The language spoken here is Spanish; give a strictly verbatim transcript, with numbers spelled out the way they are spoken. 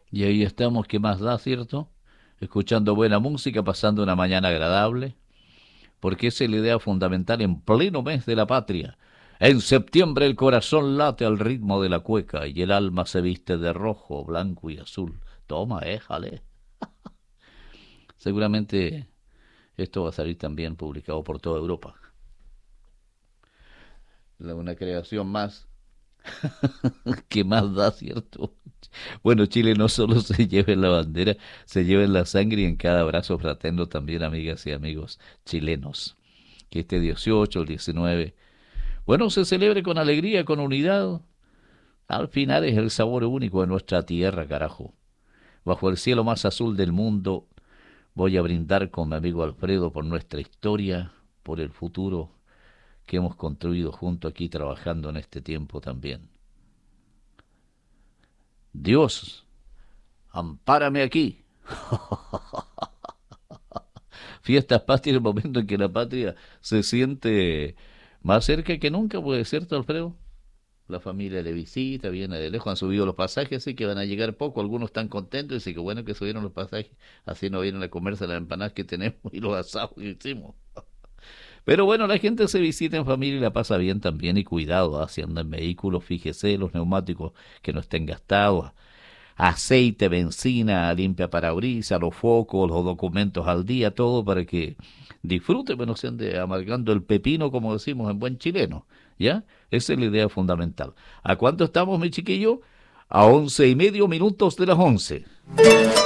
Y ahí estamos, ¿qué más da, cierto? Escuchando buena música, pasando una mañana agradable, porque esa es la idea fundamental en pleno mes de la patria. En septiembre el corazón late al ritmo de la cueca y el alma se viste de rojo, blanco y azul. Toma, éjale. Seguramente esto va a salir también publicado por toda Europa. Una creación más que más da, ¿cierto? Bueno, Chile no solo se lleva en la bandera, se lleva en la sangre y en cada abrazo fraterno también, amigas y amigos chilenos. Que este dieciocho, el diecinueve, bueno, se celebre con alegría, con unidad. Al final es el sabor único de nuestra tierra, carajo. Bajo el cielo más azul del mundo, voy a brindar con mi amigo Alfredo por nuestra historia, por el futuro que hemos construido junto aquí trabajando en este tiempo también. Dios, ampárame aquí. Fiestas patrias, el momento en que la patria se siente más cerca que nunca, puede ser, ¿cierto, Alfredo? La familia le visita, viene de lejos, han subido los pasajes, así que van a llegar poco, algunos están contentos, y dicen que bueno que subieron los pasajes, así no vienen a comerse las empanadas que tenemos y los asados que hicimos. Pero bueno, la gente se visita en familia y la pasa bien también, y cuidado, ¿ah? Si anda en vehículos, fíjese los neumáticos que no estén gastados, aceite, benzina, limpia parabrisas, los focos, los documentos al día, todo para que disfrute, pero no se ande amargando el pepino, como decimos en buen chileno, ¿ya? Esa es la idea fundamental. ¿A cuánto estamos, mi chiquillo? A once y medio minutos de las once.